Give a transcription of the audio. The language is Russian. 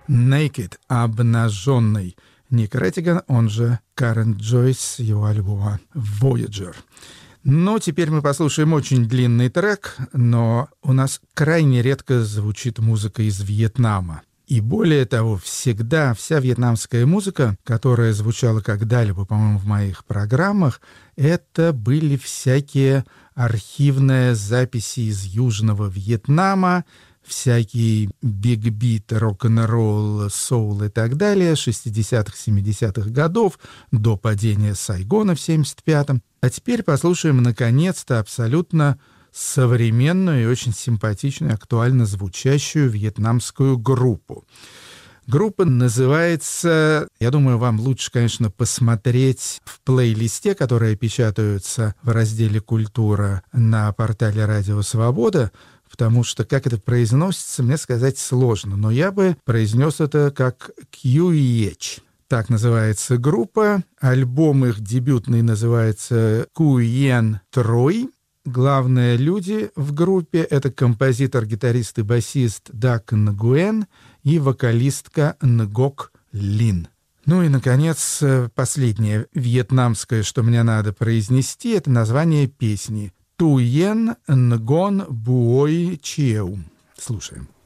Naked, обнаженный. Ник Реттиган, он же Карен Джойс с его альбома Voyager. Ну, теперь мы послушаем очень длинный трек, но у нас крайне редко звучит музыка из Вьетнама. И более того, всегда вся вьетнамская музыка, которая звучала когда-либо, по-моему, в моих программах, это были всякие архивные записи из Южного Вьетнама, всякий биг-бит, рок-н-ролл, соул и так далее 60-х, 70-х годов до падения Сайгона в 75-м. А теперь послушаем, наконец-то, абсолютно современную и очень симпатичную, актуально звучащую вьетнамскую группу. Группа называется, я думаю, вам лучше, конечно, посмотреть в плейлисте, которые печатаются в разделе «Культура» на портале «Радио Свобода», потому что, как это произносится, мне сказать сложно, но я бы произнес это как QEH. Так называется группа. Альбом их дебютный называется «Куйен Трой». Главные люди в группе — это композитор, гитарист и басист Дак Нгуэн и вокалистка Нгок Лин. Ну и, наконец, последнее вьетнамское, что мне надо произнести, это название песни «Туйен Нгон Буой Чеу». Слушаем.